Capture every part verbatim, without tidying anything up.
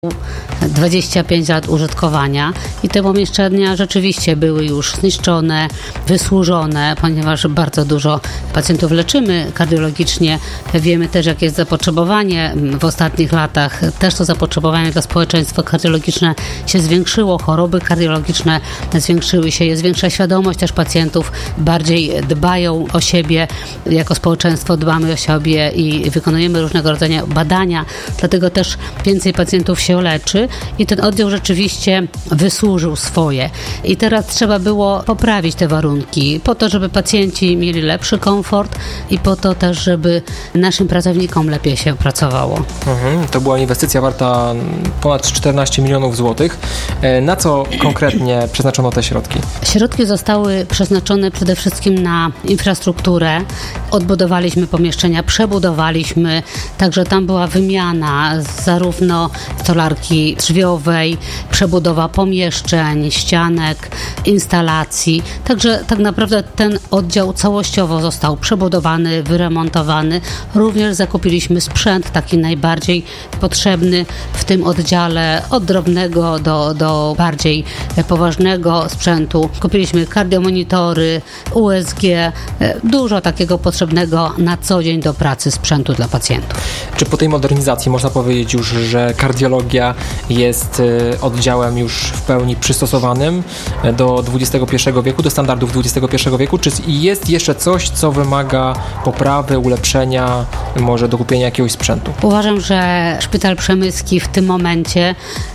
dwadzieścia pięć lat użytkowania i te pomieszczenia rzeczywiście były już zniszczone, wysłużone, ponieważ bardzo dużo pacjentów leczymy kardiologicznie. Wiemy też, jakie jest zapotrzebowanie w ostatnich latach. Też to zapotrzebowanie dla społeczeństwa kardiologiczne się zwiększyło, choroby kardiologiczne zwiększyły się, jest większa świadomość też pacjentów, bardziej dbają o siebie, jako społeczeństwo dbamy o siebie i wykonujemy różnego rodzaju badania, dlatego też więcej pacjentów się leczy i ten oddział rzeczywiście wysłużył swoje. I teraz trzeba było poprawić te warunki po to, żeby pacjenci mieli lepszy komfort i po to też, żeby naszym pracownikom lepiej się pracowało. Mhm, to była inwestycja warta ponad czternaście milionów złotych. Na co konkretnie przeznaczono te środki? Środki zostały przeznaczone przede wszystkim na infrastrukturę. Odbudowaliśmy pomieszczenia, przebudowaliśmy, także tam była wymiana zarówno stolarki drzwiowej, przebudowa pomieszczeń, ścianek, instalacji. Także tak naprawdę ten oddział całościowo został przebudowany, wyremontowany. Również zakupiliśmy sprzęt taki najbardziej potrzebny w tym oddziale, od drobnego do, do bardziej poważnego sprzętu. Kupiliśmy kardiomonitory, U S G, dużo takiego potrzebnego na co dzień do pracy sprzętu dla pacjentów. Czy po tej modernizacji można powiedzieć już, że kardiologia jest oddziałem już w pełni przystosowanym do dwudziestego pierwszego wieku, do standardów dwudziestego pierwszego wieku? Czy jest jeszcze coś, co wymaga poprawy, ulepszenia, może dokupienia jakiegoś sprzętu? Uważam, że Szpital Przemyski w tym momencie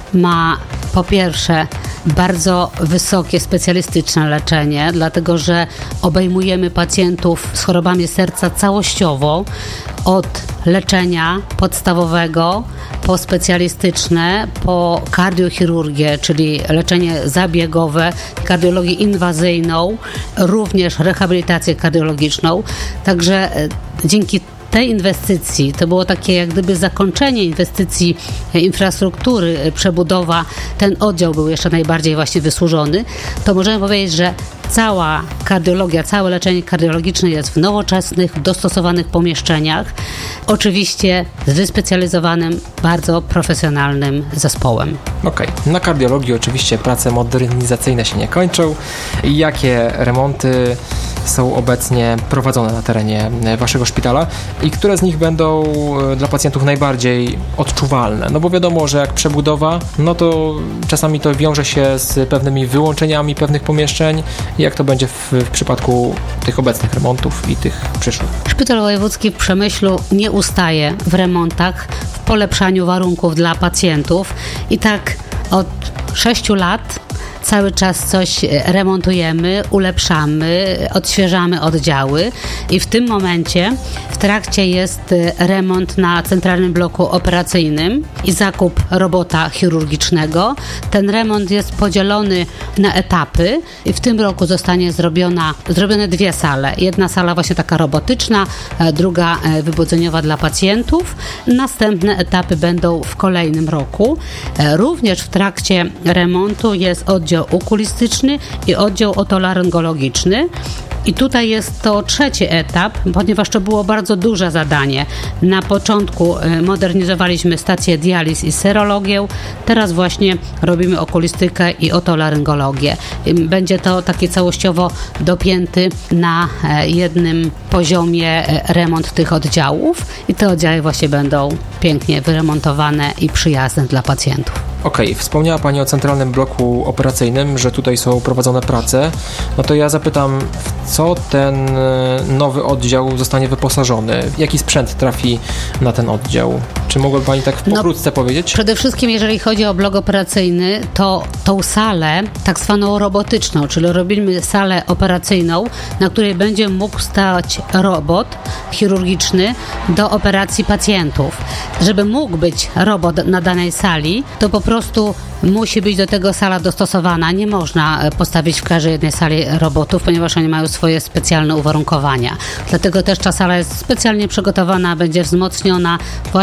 ma po pierwsze bardzo wysokie specjalistyczne leczenie, dlatego że obejmujemy pacjentów z chorobami serca całościowo, od leczenia podstawowego po specjalistyczne, po kardiochirurgię, czyli leczenie zabiegowe, kardiologię inwazyjną, również rehabilitację kardiologiczną. Także dzięki tej inwestycji, to było takie jak gdyby zakończenie inwestycji infrastruktury, przebudowa, ten oddział był jeszcze najbardziej właśnie wysłużony, to możemy powiedzieć, że cała kardiologia, całe leczenie kardiologiczne jest w nowoczesnych, dostosowanych pomieszczeniach, oczywiście z wyspecjalizowanym, bardzo profesjonalnym zespołem. Okej, okay. Na kardiologii oczywiście prace modernizacyjne się nie kończą. Jakie remonty są obecnie prowadzone na terenie waszego szpitala i które z nich będą dla pacjentów najbardziej odczuwalne? No bo wiadomo, że jak przebudowa, no to czasami to wiąże się z pewnymi wyłączeniami pewnych pomieszczeń. Jak to będzie w, w przypadku tych obecnych remontów i tych przyszłych? Szpital Wojewódzki w Przemyślu nie ustaje w remontach, w polepszaniu warunków dla pacjentów i tak od sześciu lat cały czas coś remontujemy, ulepszamy, odświeżamy oddziały i w tym momencie w trakcie jest remont na centralnym bloku operacyjnym i zakup robota chirurgicznego. Ten remont jest podzielony na etapy i w tym roku zostanie zrobiona, zrobione dwie sale. Jedna sala właśnie taka robotyczna, druga wybudzeniowa dla pacjentów. Następne etapy będą w kolejnym roku. Również w trakcie remontu jest oddział okulistyczny i oddział otolaryngologiczny. I tutaj jest to trzeci etap, ponieważ to było bardzo duże zadanie. Na początku modernizowaliśmy stację dializ i serologię, teraz właśnie robimy okulistykę i otolaryngologię. Będzie to taki całościowo dopięty na jednym poziomie remont tych oddziałów i te oddziały właśnie będą pięknie wyremontowane i przyjazne dla pacjentów. Okej, okay. Wspomniała Pani o centralnym bloku operacyjnym, że tutaj są prowadzone prace. No to ja zapytam, w co ten nowy oddział zostanie wyposażony? Jaki sprzęt trafi na ten oddział? Czy mogłaby Pani tak pokrótce no, powiedzieć? Przede wszystkim, jeżeli chodzi o blok operacyjny, to tą salę, tak zwaną robotyczną, czyli robimy salę operacyjną, na której będzie mógł stać robot chirurgiczny do operacji pacjentów. Żeby mógł być robot na danej sali, to po prostu musi być do tego sala dostosowana. Nie można postawić w każdej jednej sali robotów, ponieważ oni mają swoje specjalne uwarunkowania. Dlatego też ta sala jest specjalnie przygotowana, będzie wzmocniona właśnie na potrzeby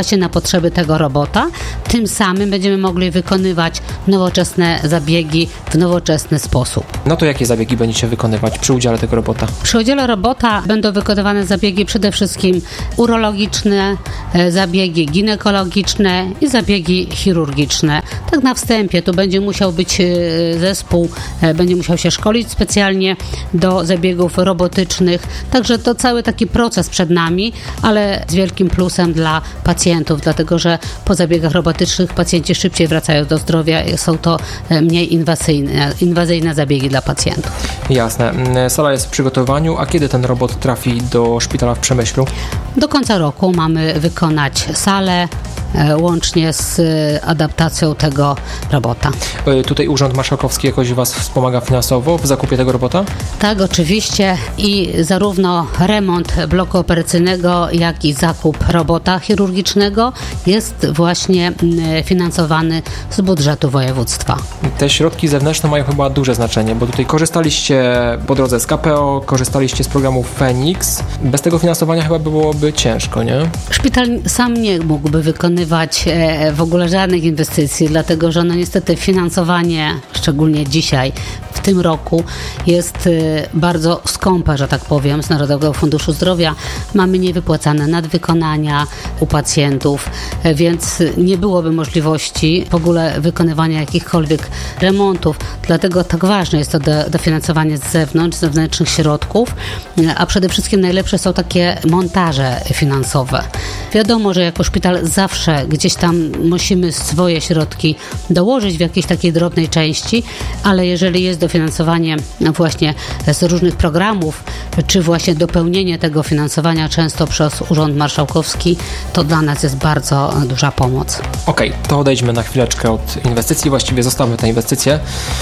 potrzeby tego robota. Tym samym będziemy mogli wykonywać nowoczesne zabiegi w nowoczesny sposób. No to jakie zabiegi będziecie wykonywać przy udziale tego robota? Przy udziale robota będą wykonywane zabiegi przede wszystkim urologiczne, zabiegi ginekologiczne i zabiegi chirurgiczne. Tak na wstępie tu będzie musiał być zespół, będzie musiał się szkolić specjalnie do zabiegów robotycznych. Także to cały taki proces przed nami, ale z wielkim plusem dla pacjentów, dlatego że po zabiegach robotycznych pacjenci szybciej wracają do zdrowia. Są to mniej inwazyjne, inwazyjne zabiegi dla pacjentów. Jasne. Sala jest w przygotowaniu, a kiedy ten robot trafi do szpitala w Przemyślu? Do końca roku mamy wykonać salę, łącznie z adaptacją tego robota. Tutaj Urząd Marszałkowski jakoś Was wspomaga finansowo w zakupie tego robota? Tak, oczywiście i zarówno remont bloku operacyjnego, jak i zakup robota chirurgicznego jest właśnie finansowany z budżetu województwa. Te środki zewnętrzne mają chyba duże znaczenie, bo tutaj korzystaliście po drodze z K P O, korzystaliście z programu Feniks. Bez tego finansowania chyba byłoby ciężko, nie? Szpital sam nie mógłby wykonywać w ogóle żadnych inwestycji, dlatego że no niestety finansowanie, szczególnie dzisiaj, w tym roku jest bardzo skąpe, że tak powiem, z Narodowego Funduszu Zdrowia. Mamy niewypłacane nadwykonania u pacjentów, więc nie byłoby możliwości w ogóle wykonywania jakichkolwiek remontów. Dlatego tak ważne jest to do, dofinansowanie z zewnątrz, z zewnętrznych środków, a przede wszystkim najlepsze są takie montaże finansowe. Wiadomo, że jako szpital zawsze gdzieś tam musimy swoje środki dołożyć w jakiejś takiej drobnej części, ale jeżeli jest dofinansowanie właśnie z różnych programów, czy właśnie dopełnienie tego finansowania często przez Urząd Marszałkowski, to dla nas jest bardzo duża pomoc. Okej, okay, to odejdźmy na chwileczkę od inwestycji, właściwie zostawmy te inwestycje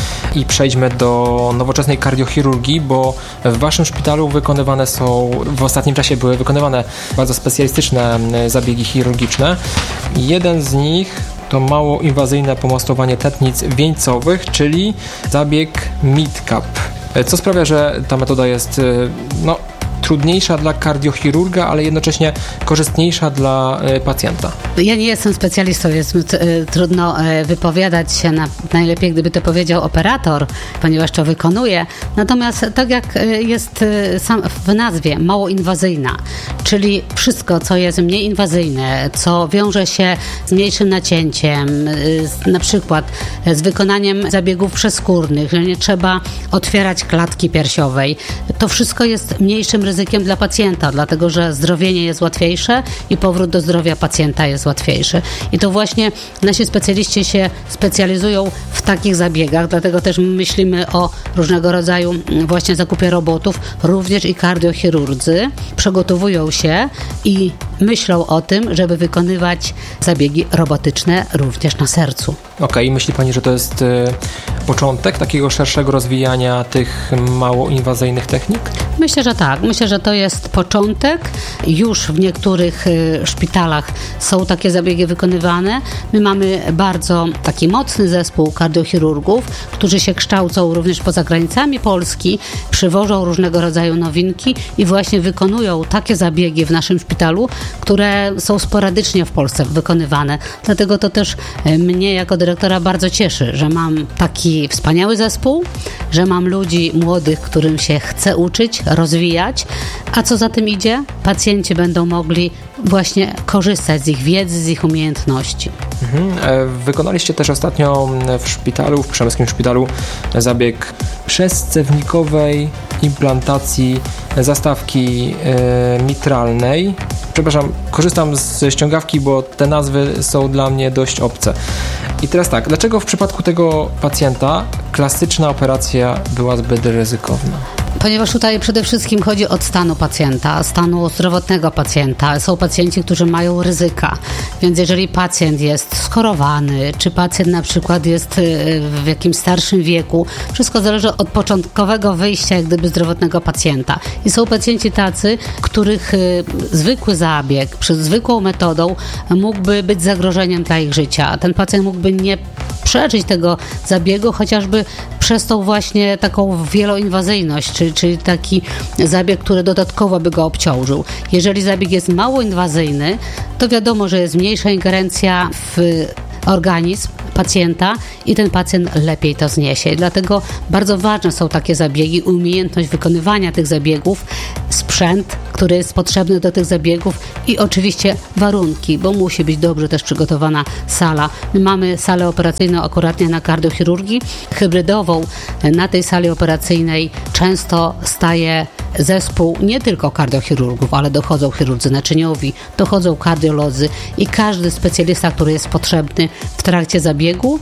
i przejdźmy do nowoczesnej kardiochirurgii, bo w Waszym szpitalu wykonywane są, w ostatnim czasie były wykonywane bardzo specjalistyczne zabiegi chirurgiczne. Jeden z nich to mało inwazyjne pomostowanie tętnic wieńcowych, czyli zabieg MITCAP. Co sprawia, że ta metoda jest no, trudniejsza dla kardiochirurga, ale jednocześnie korzystniejsza dla pacjenta. Ja nie jestem specjalistą, jest mi trudno wypowiadać się, na, najlepiej gdyby to powiedział operator, ponieważ to wykonuje. Natomiast tak jak jest sam w nazwie, mało inwazyjna, czyli wszystko, co jest mniej inwazyjne, co wiąże się z mniejszym nacięciem, na przykład z wykonaniem zabiegów przeskórnych, że nie trzeba otwierać klatki piersiowej. To wszystko jest mniejszym ryzykiem dla pacjenta, dlatego że zdrowienie jest łatwiejsze i powrót do zdrowia pacjenta jest łatwiejszy. I to właśnie nasi specjaliści się specjalizują w takich zabiegach, dlatego też myślimy o różnego rodzaju właśnie zakupie robotów, również i kardiochirurdzy przygotowują się i myślą o tym, żeby wykonywać zabiegi robotyczne również na sercu. Okej, okay, myśli Pani, że to jest y, początek takiego szerszego rozwijania tych mało inwazyjnych technik? Myślę, że tak. Myślę, że to jest początek. Już w niektórych y, szpitalach są takie zabiegi wykonywane. My mamy bardzo taki mocny zespół kardiochirurgów, którzy się kształcą również poza granicami Polski, przywożą różnego rodzaju nowinki i właśnie wykonują takie zabiegi w naszym szpitalu, które są sporadycznie w Polsce wykonywane. Dlatego to też mnie jako dyrektora bardzo cieszy, że mam taki wspaniały zespół, że mam ludzi młodych, którym się chce uczyć, rozwijać, a co za tym idzie? Pacjenci będą mogli właśnie korzystać z ich wiedzy, z ich umiejętności. Mhm. Wykonaliście też ostatnio w szpitalu, w przemysłowym szpitalu zabieg przescewnikowej implantacji zastawki e, mitralnej. Przepraszam, korzystam z ściągawki, bo te nazwy są dla mnie dość obce. I teraz tak, dlaczego w przypadku tego pacjenta klasyczna operacja była zbyt ryzykowna? Ponieważ tutaj przede wszystkim chodzi o stanu pacjenta, stanu zdrowotnego pacjenta. Są pacjenci, którzy mają ryzyka, więc jeżeli pacjent jest schorowany, czy pacjent na przykład jest w jakimś starszym wieku, wszystko zależy od początkowego wyjścia jak gdyby zdrowotnego pacjenta. I są pacjenci tacy, których zwykły zabieg, przez zwykłą metodą mógłby być zagrożeniem dla ich życia. Ten pacjent mógłby nie przeżyć tego zabiegu, chociażby przez tą właśnie taką wieloinwazyjność, czyli, czyli taki zabieg, który dodatkowo by go obciążył. Jeżeli zabieg jest mało inwazyjny, to wiadomo, że jest mniejsza ingerencja w organizm pacjenta i ten pacjent lepiej to zniesie. I dlatego bardzo ważne są takie zabiegi, umiejętność wykonywania tych zabiegów, sprzęt, który jest potrzebny do tych zabiegów i oczywiście warunki, bo musi być dobrze też przygotowana sala. My mamy salę operacyjną akuratnie na kardiochirurgii hybrydową. Na tej sali operacyjnej często staje zespół nie tylko kardiochirurgów, ale dochodzą chirurdzy naczyniowi, dochodzą kardiolodzy i każdy specjalista, który jest potrzebny w trakcie zabiegu,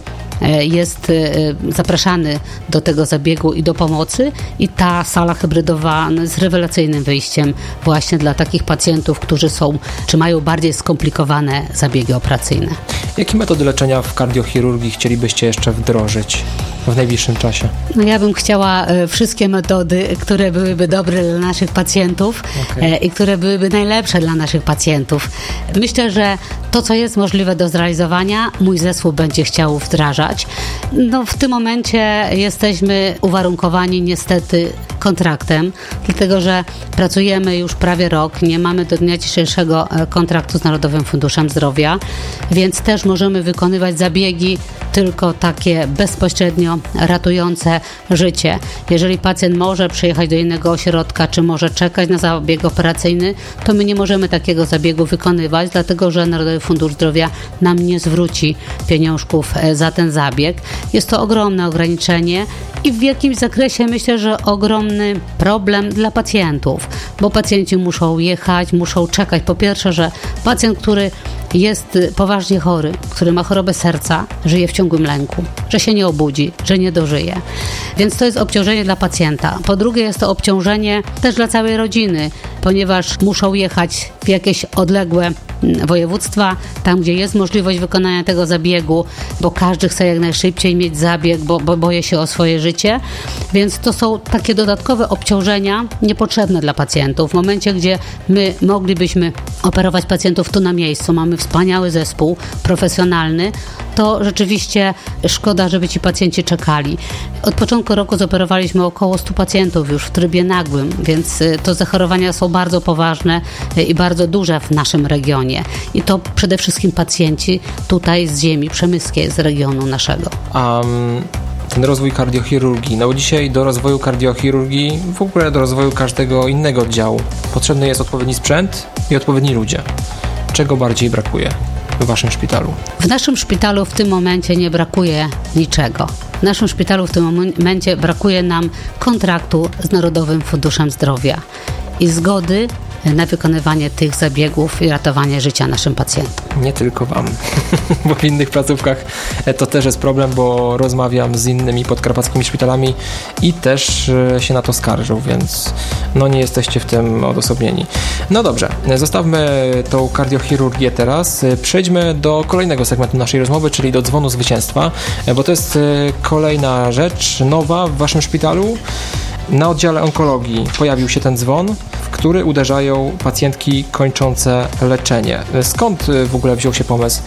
jest zapraszany do tego zabiegu i do pomocy i ta sala hybrydowa jest rewelacyjnym wyjściem właśnie dla takich pacjentów, którzy są, czy mają bardziej skomplikowane zabiegi operacyjne. Jakie metody leczenia w kardiochirurgii chcielibyście jeszcze wdrożyć w najbliższym czasie? No ja bym chciała wszystkie metody, które byłyby dobre dla naszych pacjentów okay. i które byłyby najlepsze dla naszych pacjentów. Myślę, że to, co jest możliwe do zrealizowania, mój zespół będzie chciał wdrażać. No, w tym momencie jesteśmy uwarunkowani niestety kontraktem, dlatego że pracujemy już prawie rok, nie mamy do dnia dzisiejszego kontraktu z Narodowym Funduszem Zdrowia, więc też możemy wykonywać zabiegi tylko takie bezpośrednio ratujące życie. Jeżeli pacjent może przyjechać do innego ośrodka, czy może czekać na zabieg operacyjny, to my nie możemy takiego zabiegu wykonywać, dlatego że Narodowy Fundusz Zdrowia nam nie zwróci pieniążków za ten zabieg. Jest to ogromne ograniczenie i w jakimś zakresie myślę, że ogromny problem dla pacjentów, bo pacjenci muszą jechać, muszą czekać. Po pierwsze, że pacjent, który jest poważnie chory, który ma chorobę serca, żyje w ciągłym lęku, że się nie obudzi, że nie dożyje. Więc to jest obciążenie dla pacjenta. Po drugie jest to obciążenie też dla całej rodziny, ponieważ muszą jechać w jakieś odległe województwa, tam gdzie jest możliwość wykonania tego zabiegu, bo każdy chce jak najszybciej mieć zabieg, bo, bo boje się o swoje życie, więc to są takie dodatkowe obciążenia niepotrzebne dla pacjentów. W momencie, gdzie my moglibyśmy operować pacjentów tu na miejscu, mamy wspaniały zespół profesjonalny, to rzeczywiście szkoda, żeby ci pacjenci czekali. Od początku roku zoperowaliśmy około stu pacjentów już w trybie nagłym, więc to zachorowania są bardzo poważne i bardzo duże w naszym regionie. I to przede wszystkim pacjenci tutaj z ziemi przemyskiej, z regionu naszego. Um, ten rozwój kardiochirurgii. No dzisiaj do rozwoju kardiochirurgii, w ogóle do rozwoju każdego innego oddziału potrzebny jest odpowiedni sprzęt i odpowiedni ludzie. Czego bardziej brakuje w waszym szpitalu? W naszym szpitalu w tym momencie nie brakuje niczego. W naszym szpitalu w tym momencie brakuje nam kontraktu z Narodowym Funduszem Zdrowia i zgody na wykonywanie tych zabiegów i ratowanie życia naszym pacjentom. Nie tylko wam, bo w innych placówkach to też jest problem, bo rozmawiam z innymi podkarpackimi szpitalami i też się na to skarżą, więc no nie jesteście w tym odosobnieni. No dobrze, zostawmy tą kardiochirurgię teraz. Przejdźmy do kolejnego segmentu naszej rozmowy, czyli do dzwonu zwycięstwa, bo to jest kolejna rzecz nowa w waszym szpitalu. Na oddziale onkologii pojawił się ten dzwon, w który uderzają pacjentki kończące leczenie. Skąd w ogóle wziął się pomysł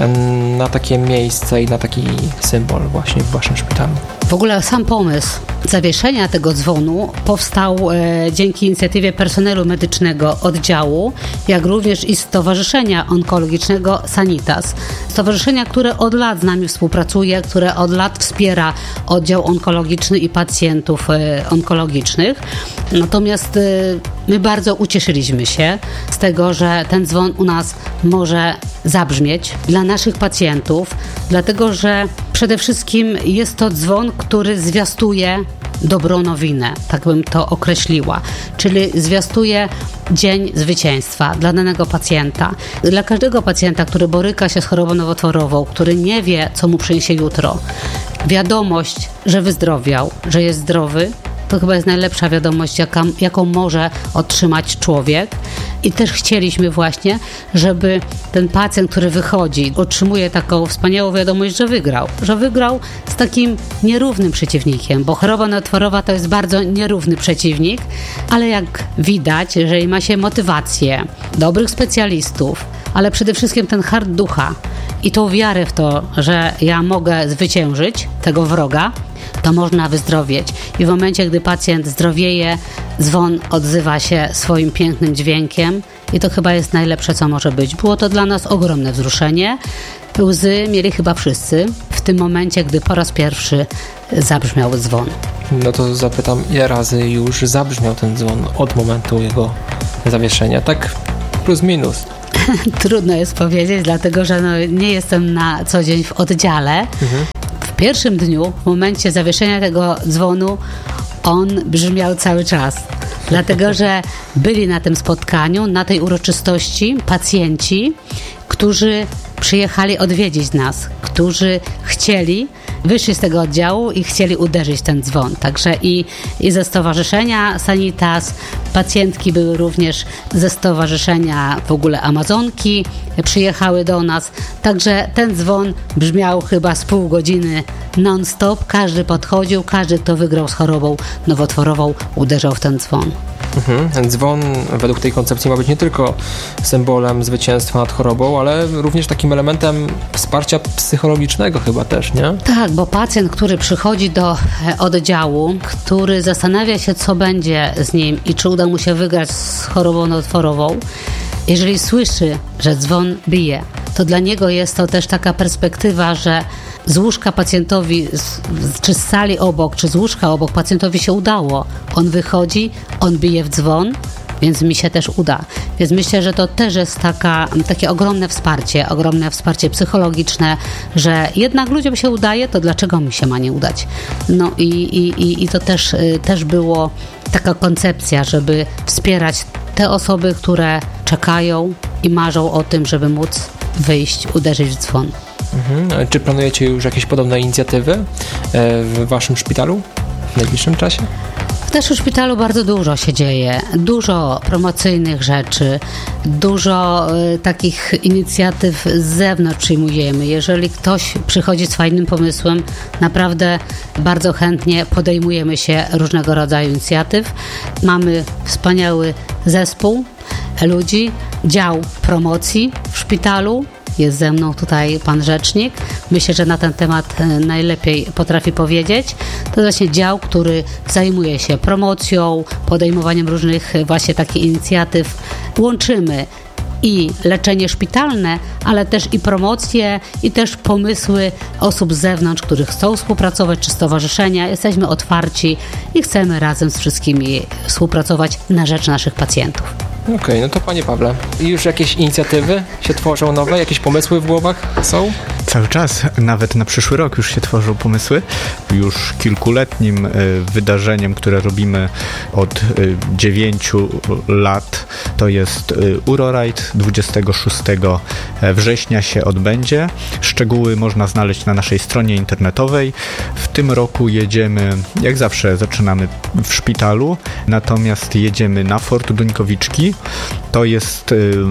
na takie miejsce i na taki symbol właśnie w waszym szpitalu? W ogóle sam pomysł zawieszenia tego dzwonu powstał e, dzięki inicjatywie personelu medycznego oddziału, jak również i Stowarzyszenia Onkologicznego Sanitas. Stowarzyszenia, które od lat z nami współpracuje, które od lat wspiera oddział onkologiczny i pacjentów e, onkologicznych. Natomiast e, my bardzo ucieszyliśmy się z tego, że ten dzwon u nas może zabrzmieć dla naszych pacjentów, dlatego że przede wszystkim jest to dzwon, który zwiastuje dobrą nowinę, tak bym to określiła, czyli zwiastuje dzień zwycięstwa dla danego pacjenta. Dla każdego pacjenta, który boryka się z chorobą nowotworową, który nie wie, co mu przyniesie jutro, wiadomość, że wyzdrowiał, że jest zdrowy, to chyba jest najlepsza wiadomość, jaka, jaką może otrzymać człowiek. I też chcieliśmy właśnie, żeby ten pacjent, który wychodzi, otrzymuje taką wspaniałą wiadomość, że wygrał. Że wygrał z takim nierównym przeciwnikiem, bo choroba nowotworowa to jest bardzo nierówny przeciwnik, ale jak widać, jeżeli ma się motywację, dobrych specjalistów, ale przede wszystkim ten hart ducha i tą wiarę w to, że ja mogę zwyciężyć tego wroga, to można wyzdrowieć. I w momencie, gdy pacjent zdrowieje, dzwon odzywa się swoim pięknym dźwiękiem i to chyba jest najlepsze, co może być. Było to dla nas ogromne wzruszenie. Łzy mieli chyba wszyscy w tym momencie, gdy po raz pierwszy zabrzmiał dzwon. No to zapytam, ile razy już zabrzmiał ten dzwon od momentu jego zawieszenia? Tak plus minus. Trudno jest powiedzieć, dlatego że no, nie jestem na co dzień w oddziale. Mhm. W pierwszym dniu, w momencie zawieszenia tego dzwonu, on brzmiał cały czas. Dlatego, że byli na tym spotkaniu, na tej uroczystości pacjenci, którzy przyjechali odwiedzić nas, którzy chcieli, wyszli z tego oddziału i chcieli uderzyć ten dzwon. Także i, i ze Stowarzyszenia Sanitas, pacjentki były również ze Stowarzyszenia w ogóle Amazonki, przyjechały do nas. Także ten dzwon brzmiał chyba z pół godziny non-stop. Każdy podchodził, każdy, kto wygrał z chorobą nowotworową, uderzał w ten dzwon. Mhm. Dzwon według tej koncepcji ma być nie tylko symbolem zwycięstwa nad chorobą, ale również takim elementem wsparcia psychologicznego chyba też, nie? Tak, bo pacjent, który przychodzi do oddziału, który zastanawia się, co będzie z nim i czy uda mu się wygrać z chorobą nowotworową, jeżeli słyszy, że dzwon bije, to dla niego jest to też taka perspektywa, że z łóżka pacjentowi, z, czy z sali obok, czy z łóżka obok pacjentowi się udało. On wychodzi, on bije w dzwon, więc mi się też uda. Więc myślę, że to też jest taka, takie ogromne wsparcie, ogromne wsparcie psychologiczne, że jednak ludziom się udaje, to dlaczego mi się ma nie udać? No i, i, i to też, też było taka koncepcja, żeby wspierać te osoby, które czekają i marzą o tym, żeby móc wyjść, uderzyć w dzwon. Mhm. Czy planujecie już jakieś podobne inicjatywy w waszym szpitalu w najbliższym czasie? W naszym szpitalu bardzo dużo się dzieje, dużo promocyjnych rzeczy, dużo y, takich inicjatyw z zewnątrz przyjmujemy. Jeżeli ktoś przychodzi z fajnym pomysłem, naprawdę bardzo chętnie podejmujemy się różnego rodzaju inicjatyw. Mamy wspaniały zespół ludzi, dział promocji w szpitalu. Jest ze mną tutaj pan rzecznik. Myślę, że na ten temat najlepiej potrafi powiedzieć. To właśnie dział, który zajmuje się promocją, podejmowaniem różnych właśnie takich inicjatyw. Łączymy i leczenie szpitalne, ale też i promocje, i też pomysły osób z zewnątrz, którzy chcą współpracować, czy stowarzyszenia. Jesteśmy otwarci i chcemy razem z wszystkimi współpracować na rzecz naszych pacjentów. Okej, okay, no to panie Pawle, już jakieś inicjatywy się tworzą nowe? Jakieś pomysły w głowach są? Cały czas, nawet na przyszły rok już się tworzą pomysły. Już kilkuletnim wydarzeniem, które robimy od dziewięciu lat, to jest Uroride. dwudziestego szóstego września się odbędzie. Szczegóły można znaleźć na naszej stronie internetowej. W tym roku jedziemy, jak zawsze zaczynamy w szpitalu, natomiast jedziemy na Fort Duńkowiczki. To jest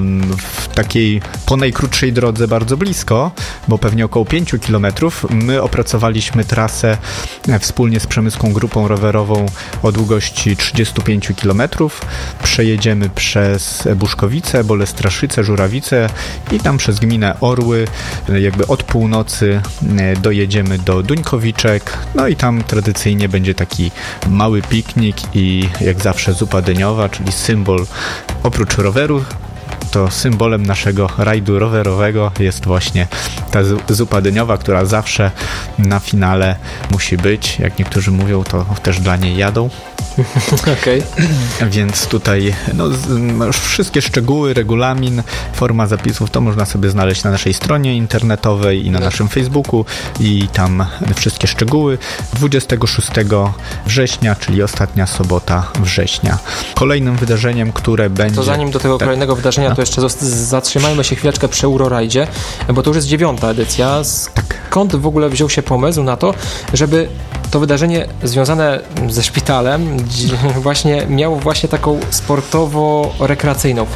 w takiej po najkrótszej drodze bardzo blisko, bo pewnie około pięciu kilometrów. My opracowaliśmy trasę wspólnie z Przemyską Grupą Rowerową o długości trzydziestu pięciu kilometrów. Przejedziemy przez Buszkowice, Bolestraszyce, Żurawice i tam przez gminę Orły. Jakby od północy dojedziemy do Duńkowiczek. No i tam tradycyjnie będzie taki mały piknik i jak zawsze zupa dyniowa, czyli symbol oprócz roweru. To symbolem naszego rajdu rowerowego jest właśnie ta zupa dyniowa, która zawsze na finale musi być. Jak niektórzy mówią, to też dla niej jadą. Okej. Okay. Więc tutaj no, już wszystkie szczegóły, regulamin, forma zapisów to można sobie znaleźć na naszej stronie internetowej i na naszym Facebooku i tam wszystkie szczegóły. dwudziestego szóstego września, czyli ostatnia sobota września. Kolejnym wydarzeniem, które będzie... To zanim do tego tak. kolejnego wydarzenia, no. to jeszcze zatrzymajmy się chwileczkę przy Urorajdzie, bo to już jest dziewiąta edycja. Skąd w ogóle wziął się pomysł na to, żeby to wydarzenie związane ze szpitalem właśnie miało właśnie taką sportowo-rekreacyjną formę?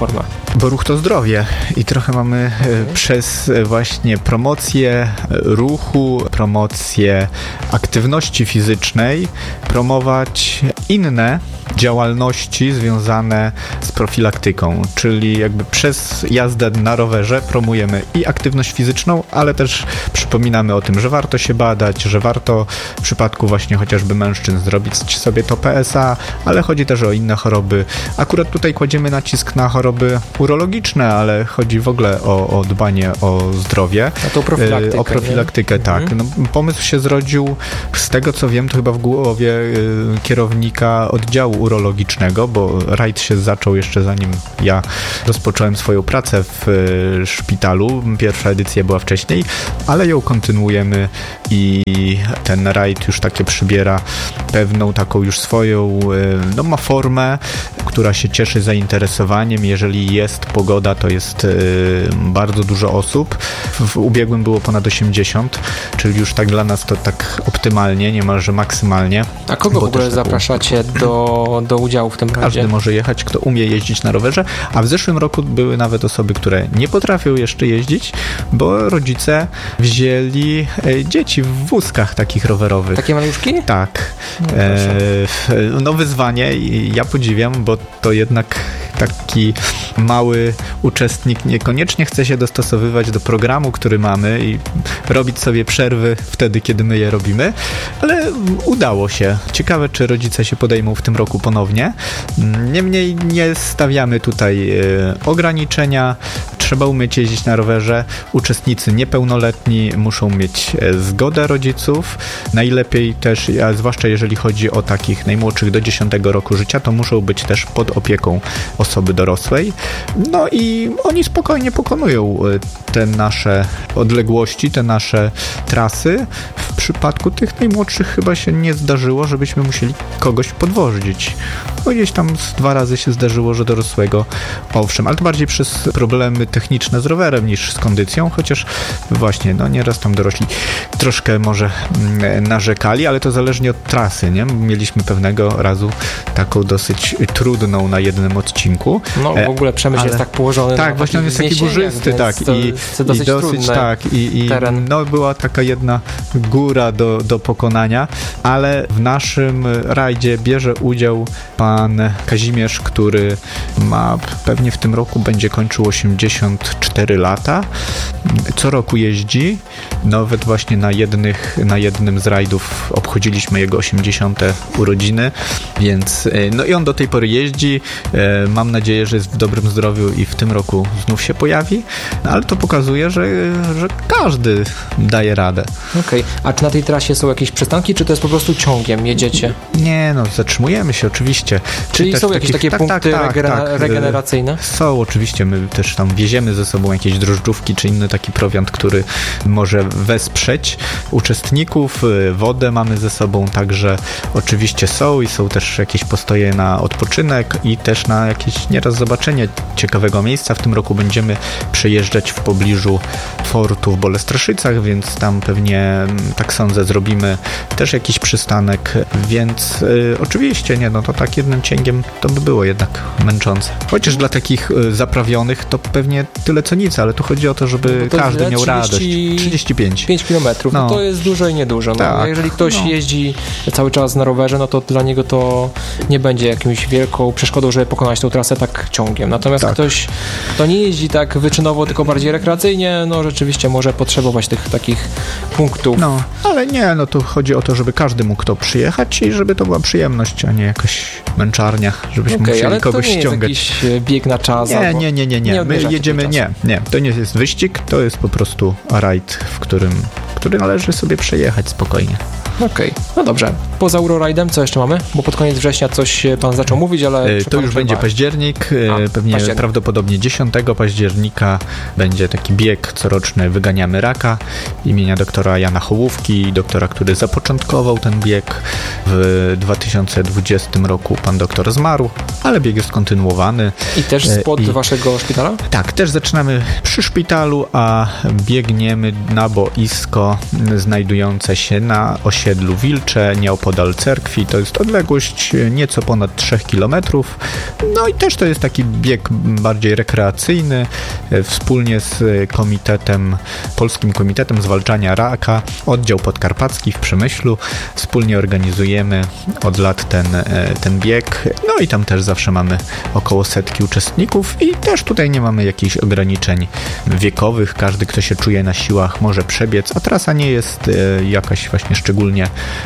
Bo ruch to zdrowie i trochę mamy przez właśnie promocję ruchu, promocję aktywności fizycznej promować inne działalności związane z profilaktyką, czyli jakby przez jazdę na rowerze promujemy i aktywność fizyczną, ale też przypominamy o tym, że warto się badać, że warto w przypadku właśnie chociażby mężczyzn zrobić sobie to P S A, ale chodzi też o inne choroby. Akurat tutaj kładziemy nacisk na choroby urologiczne, ale chodzi w ogóle o, o dbanie o zdrowie. A to profilaktykę, o profilaktykę, nie? Tak. No, pomysł się zrodził, z tego co wiem, to chyba w głowie kierownika oddziału urologicznego, bo rajd się zaczął jeszcze zanim ja rozpocząłem swoją pracę w szpitalu. Pierwsza edycja była wcześniej, ale ją kontynuujemy i ten rajd już takie przybiera pewną taką już swoją, no ma formę, która się cieszy zainteresowaniem. Jeżeli jest pogoda, to jest bardzo dużo osób. W ubiegłym było ponad osiemdziesiąt, czyli już tak dla nas to tak optymalnie, niemalże maksymalnie. A kogo w ogóle taką... zapraszacie do, do udziału w tym rajdzie? Każdy może jechać, kto umie jeździć na rowerze, a w zeszłym roku były nawet osoby, które nie potrafią jeszcze jeździć, bo rodzice wzięli dzieci w wózkach takich rowerowych. Takie maluszki? Tak. No, e, no wyzwanie i ja podziwiam, bo to jednak taki mały uczestnik niekoniecznie chce się dostosowywać do programu, który mamy i robić sobie przerwy wtedy, kiedy my je robimy, ale udało się. Ciekawe, czy rodzice się podejmą w tym roku ponownie. Niemniej nie stawiamy tutaj ograniczenia. Trzeba umieć jeździć na rowerze. Uczestnicy niepełnoletni muszą mieć zgodę rodziców. Najlepiej też, a zwłaszcza jeżeli chodzi o takich najmłodszych do dziesiątego roku życia, to muszą być też pod opieką osoby dorosłej. No i oni spokojnie pokonują te nasze odległości, te nasze trasy. W przypadku tych najmłodszych chyba się nie zdarzyło, żebyśmy musieli kogoś podwozić. No gdzieś tam z dwa razy się zdarzyło, że dorosłego, owszem, ale to bardziej przez problemy techniczne z rowerem niż z kondycją, chociaż właśnie, no nieraz tam dorośli troszkę może narzekali, ale to zależnie od trasy, nie? Mieliśmy pewnego razu taką dosyć trudną na jednym odcinku. No w ogóle Przemyśl ale... jest tak położony. Tak, właśnie on jest taki górzysty, tak, to, i, to dosyć, i dosyć tak, i, i no była taka jedna góra do, do pokonania, ale w naszym rajdzie bierze udział pan Kazimierz, który ma pewnie w tym roku będzie kończył osiemdziesiąt cztery lata. Co roku jeździ. Nawet właśnie na jednych, na jednym z rajdów obchodziliśmy jego osiemdziesiąte urodziny, więc no i on do tej pory jeździ. Mam nadzieję, że jest w dobrym zdrowiu i w tym roku znów się pojawi, no, ale to pokazuje, że, że każdy daje radę. Okej, okay. A czy na tej trasie są jakieś przystanki, czy to jest po prostu ciągiem, jedziecie? Nie, no zatrzymujemy się oczywiście. Czyli są jakieś takich, takie tak, punkty tak, tak, regena- tak. regeneracyjne? Są oczywiście, my też tam wieziemy ze sobą jakieś drożdżówki, czy inny taki prowiant, który może wesprzeć uczestników. Wodę mamy ze sobą, także oczywiście są i są też jakieś postoje na odpoczynek i też na jakieś nieraz zobaczenie ciekawego miejsca. W tym roku będziemy przejeżdżać w pobliżu fortu w Bolestraszycach, więc tam pewnie, tak sądzę, zrobimy też jakiś przystanek, więc y, oczywiście, nie, no to tak jednym cięgiem to by było jednak męczące. Chociaż dla takich y, zaprawionych to pewnie tyle co nic, ale tu chodzi o to, żeby no to każdy miał radość. trzydzieści pięć pięć kilometrów, no. no to jest dużo i niedużo. No. Tak, jeżeli ktoś no. jeździ cały czas na rowerze, no to dla niego to nie będzie jakimś wielką przeszkodą, żeby pokonać tą trasę tak ciągiem. Natomiast tak. ktoś, kto nie jeździ tak wyczynowo, tylko bardziej rekreacyjnie, no rzeczywiście może potrzebować tych takich punktów. No, ale nie, no to chodzi o to, żeby każdy mógł to przyjechać i żeby to była przyjemność, a nie jakaś męczarnia, żebyśmy okay, musieli ale kogoś to nie ściągać. Jest jakiś bieg na czas. Nie, nie, nie, nie, nie. nie. My jedziemy, nie, nie. To nie jest wyścig, to jest po prostu rajd, w którym, który należy sobie przejechać spokojnie. Okej, okay. No dobrze. Poza Euroridem co jeszcze mamy? Bo pod koniec września coś pan zaczął mówić, ale... To już będzie październik, A, pewnie październik. Prawdopodobnie dziesiątego października będzie taki bieg coroczny Wyganiamy Raka imienia doktora Jana Hołówki, doktora, który zapoczątkował ten bieg. W dwa tysiące dwudziestym roku pan doktor zmarł, ale bieg jest kontynuowany. I też spod I, waszego szpitala? Tak, też zaczynamy przy szpitalu, a biegniemy na boisko znajdujące się na osiedlu osiedlu Wilcze, nieopodal cerkwi. To jest odległość nieco ponad trzech kilometrów. No i też to jest taki bieg bardziej rekreacyjny. Wspólnie z komitetem, Polskim Komitetem Zwalczania Raka, oddział podkarpacki w Przemyślu, wspólnie organizujemy od lat ten, ten bieg. No i tam też zawsze mamy około setki uczestników i też tutaj nie mamy jakichś ograniczeń wiekowych. Każdy, kto się czuje na siłach, może przebiec, a trasa nie jest jakaś właśnie szczególnie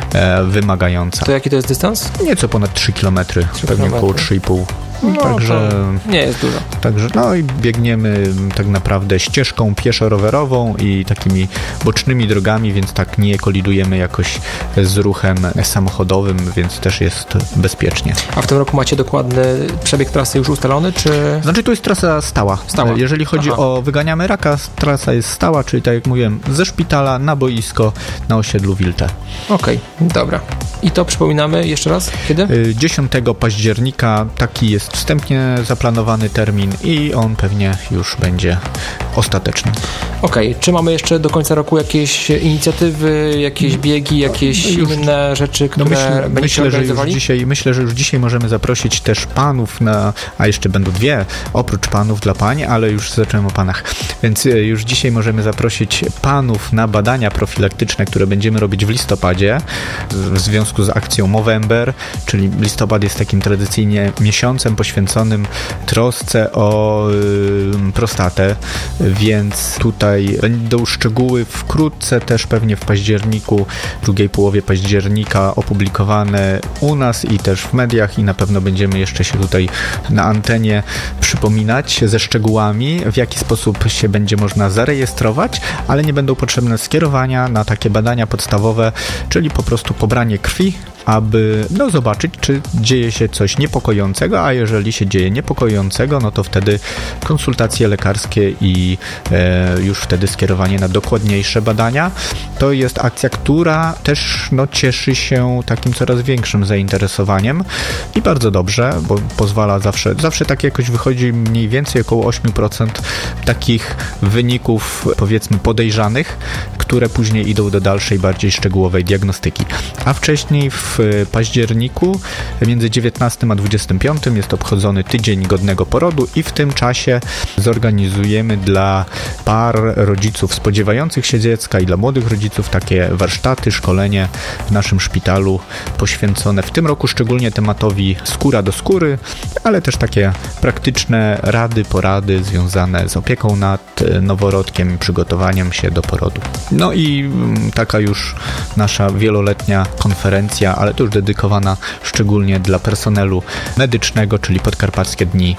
wymagająca. To jaki to jest dystans? Nieco ponad trzy kilometry, pewnie około trzy i pół. No, także nie jest dużo. Także no i biegniemy tak naprawdę ścieżką pieszo-rowerową i takimi bocznymi drogami, więc tak nie kolidujemy jakoś z ruchem samochodowym, więc też jest bezpiecznie. A w tym roku macie dokładny przebieg trasy już ustalony, czy... Znaczy to jest trasa stała. stała. Jeżeli chodzi Aha. o Wyganiamy Raka, trasa jest stała, czyli tak jak mówiłem, ze szpitala na boisko na osiedlu Wilcze. Okej, okay, dobra. I to przypominamy jeszcze raz? Kiedy? dziesiątego października taki jest wstępnie zaplanowany termin i on pewnie już będzie ostateczny. Okej, okay. Czy mamy jeszcze do końca roku jakieś inicjatywy, jakieś biegi, jakieś no, inne już, rzeczy, które no myślę, będziecie myślę, organizowali? Że już dzisiaj, myślę, że już dzisiaj możemy zaprosić też panów na, a jeszcze będą dwie, oprócz panów dla pań, ale już zacząłem o panach. Więc już dzisiaj możemy zaprosić panów na badania profilaktyczne, które będziemy robić w listopadzie w związku z akcją Movember, czyli listopad jest takim tradycyjnie miesiącem poświęconym trosce o y, prostatę, więc tutaj będą szczegóły wkrótce, też pewnie w październiku, w drugiej połowie października opublikowane u nas i też w mediach i na pewno będziemy jeszcze się tutaj na antenie przypominać ze szczegółami, w jaki sposób się będzie można zarejestrować, ale nie będą potrzebne skierowania na takie badania podstawowe, czyli po prostu pobranie krwi, aby no, zobaczyć, czy dzieje się coś niepokojącego, a jeżeli się dzieje niepokojącego, no to wtedy konsultacje lekarskie i e, już wtedy skierowanie na dokładniejsze badania. To jest akcja, która też no, cieszy się takim coraz większym zainteresowaniem i bardzo dobrze, bo pozwala zawsze, zawsze tak jakoś wychodzi mniej więcej około osiem procent takich wyników, powiedzmy podejrzanych, które później idą do dalszej, bardziej szczegółowej diagnostyki. A wcześniej w W październiku między dziewiętnastym a dwudziestym piątym jest obchodzony Tydzień Godnego Porodu i w tym czasie zorganizujemy dla par rodziców spodziewających się dziecka i dla młodych rodziców takie warsztaty, szkolenie w naszym szpitalu poświęcone w tym roku szczególnie tematowi skóra do skóry, ale też takie praktyczne rady, porady związane z opieką nad noworodkiem i przygotowaniem się do porodu. No i taka już nasza wieloletnia konferencja, ale to już dedykowana szczególnie dla personelu medycznego, czyli Podkarpackie Dni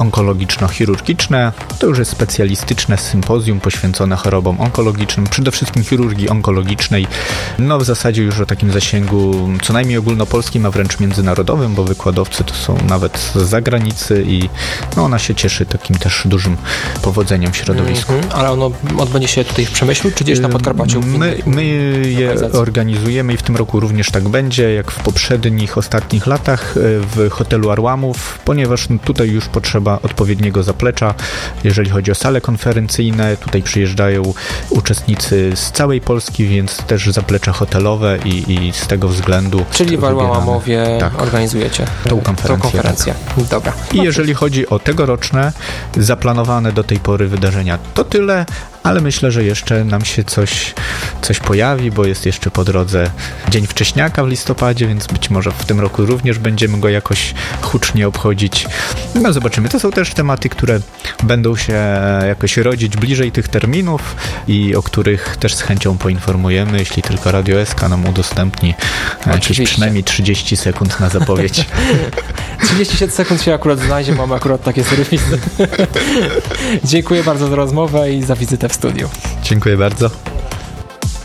Onkologiczno-Chirurgiczne. To już jest specjalistyczne sympozjum poświęcone chorobom onkologicznym, przede wszystkim chirurgii onkologicznej. No w zasadzie już o takim zasięgu co najmniej ogólnopolskim, a wręcz międzynarodowym, bo wykładowcy to są nawet z zagranicy i no, ona się cieszy takim też dużym powodzeniem w środowisku. Mm-hmm. Ale ono odbędzie się tutaj w Przemyślu, czy gdzieś na Podkarpaciu? My, my je organizujemy i w tym roku również tak będzie, jak w poprzednich, ostatnich latach w hotelu Arłamów, ponieważ tutaj już potrzeba odpowiedniego zaplecza, jeżeli chodzi o sale konferencyjne. Tutaj przyjeżdżają uczestnicy z całej Polski, więc też zaplecze hotelowe i, i z tego względu... Czyli w Arłamowie tak, organizujecie tą konferencję. Tą konferencję. Tak. Dobra. I jeżeli chodzi o tegoroczne, zaplanowane do tej pory wydarzenia, to tyle, ale myślę, że jeszcze nam się coś, coś pojawi, bo jest jeszcze po drodze Dzień Wcześniaka w listopadzie, więc być może w tym roku również będziemy go jakoś hucznie obchodzić. No zobaczymy. To są też tematy, które będą się jakoś rodzić bliżej tych terminów i o których też z chęcią poinformujemy, jeśli tylko Radio S K nam udostępni jakieś przynajmniej trzydzieści sekund na zapowiedź. trzydzieści sekund się akurat znajdzie, mamy akurat takie serwisy. Dziękuję bardzo za rozmowę i za wizytę w studiu. Dziękuję bardzo.